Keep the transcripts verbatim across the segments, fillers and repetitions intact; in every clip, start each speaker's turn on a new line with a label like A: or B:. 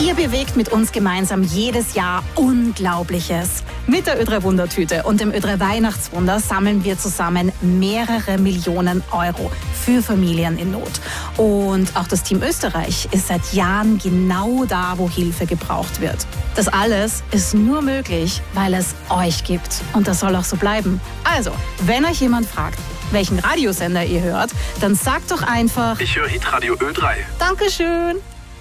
A: Ihr bewegt mit uns gemeinsam jedes Jahr Unglaubliches. Mit der Ö drei Wundertüte und dem Ö drei Weihnachtswunder sammeln wir zusammen mehrere Millionen Euro für Familien in Not. Und auch das Team Österreich ist seit Jahren genau da, wo Hilfe gebraucht wird. Das alles ist nur möglich, weil es euch gibt. Und das soll auch so bleiben. Also, wenn euch jemand fragt, welchen Radiosender ihr hört, dann sagt doch einfach:
B: Ich höre Hitradio Ö drei.
A: Dankeschön.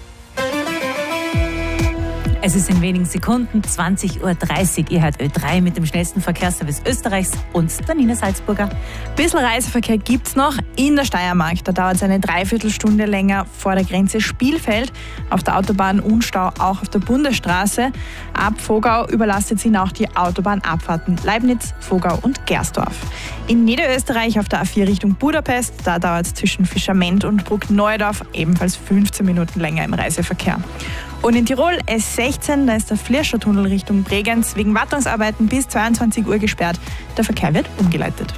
C: Es ist in wenigen Sekunden zwanzig Uhr dreißig. Ihr hört Ö drei mit dem schnellsten Verkehrsservice Österreichs und der Nina Salzburger.
D: Ein bisschen Reiseverkehr gibt es noch in der Steiermark. Da dauert es eine Dreiviertelstunde länger vor der Grenze Spielfeld. Auf der Autobahn Unstau, auch auf der Bundesstraße. Ab Vogau überlastet Ihnen auch die Autobahnabfahrten Leibniz, Vogau und Gersdorf. In Niederösterreich auf der A vier Richtung Budapest, da dauert es zwischen Fischerment und Bruckneudorf ebenfalls fünfzehn Minuten länger im Reiseverkehr. Und in Tirol S sechzehn, da ist der Flirscher-Tunnel Richtung Bregenz wegen Wartungsarbeiten bis zweiundzwanzig Uhr gesperrt. Der Verkehr wird umgeleitet.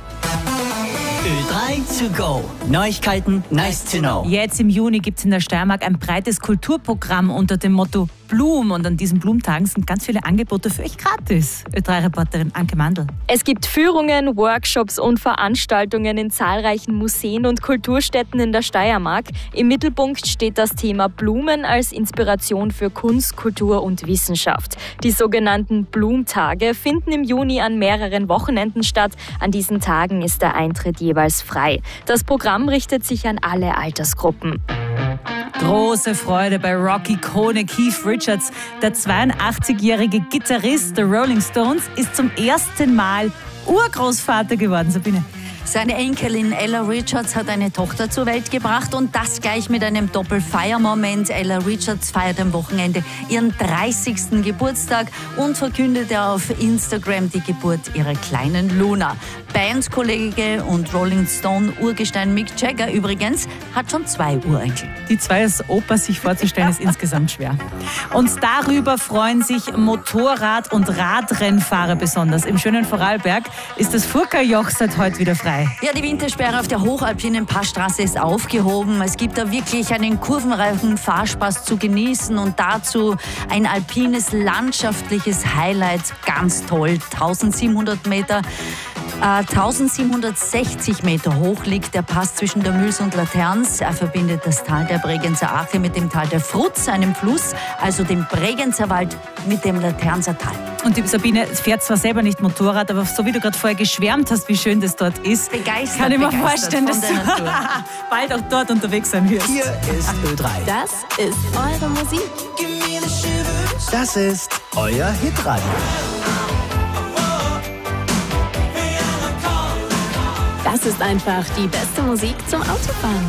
E: Ö drei to go. Neuigkeiten, nice to know.
C: Jetzt im Juni gibt es in der Steiermark ein breites Kulturprogramm unter dem Motto Blum. Und an diesen Blumtagen sind ganz viele Angebote für euch gratis. Ö drei Reporterin Anke Mandl.
F: Es gibt Führungen, Workshops und Veranstaltungen in zahlreichen Museen und Kulturstätten in der Steiermark. Im Mittelpunkt steht das Thema Blumen als Inspiration für Kunst, Kultur und Wissenschaft. Die sogenannten Blumtage finden im Juni an mehreren Wochenenden statt. An diesen Tagen ist der Eintritt jeweils frei. Das Programm richtet sich an alle Altersgruppen.
C: Große Freude bei Rocky-Ikone Keith Richards. Der zweiundachtzigjährige Gitarrist der Rolling Stones ist zum ersten Mal Urgroßvater geworden. Sabine.
G: Seine Enkelin Ella Richards hat eine Tochter zur Welt gebracht und das gleich mit einem Doppelfeiermoment. Ella Richards feiert am Wochenende ihren dreißigsten Geburtstag und verkündete auf Instagram die Geburt ihrer kleinen Luna. Bandkollege und Rolling Stone Urgestein Mick Jagger übrigens hat schon zwei Urenkel.
C: Die zwei als Opa sich vorzustellen, ist insgesamt schwer. Und darüber freuen sich Motorrad- und Radrennfahrer besonders. Im schönen Vorarlberg ist das Furka-Joch seit heute wieder frei.
G: Ja, die Wintersperre auf der hochalpinen Passstraße ist aufgehoben. Es gibt da wirklich einen kurvenreichen Fahrspaß zu genießen und dazu ein alpines landschaftliches Highlight. Ganz toll, eintausendsiebenhundert Meter. Äh, eintausendsiebenhundertsechzig Meter hoch liegt der Pass zwischen der Mühls und Laterns. Er verbindet das Tal der Bregenzer Ache mit dem Tal der Frutz, einem Fluss, also dem Bregenzer Wald mit dem Laternser Tal.
C: Und die Sabine fährt zwar selber nicht Motorrad, aber so wie du gerade vorher geschwärmt hast, wie schön das dort ist,
G: begeistert,
C: kann ich mir
G: begeistert
C: vorstellen, dass du bald auch dort unterwegs sein wirst.
E: Hier ist Ö drei.
H: Das ist eure Musik.
E: Das ist euer Hitradio.
H: Das ist einfach die beste Musik zum Autofahren.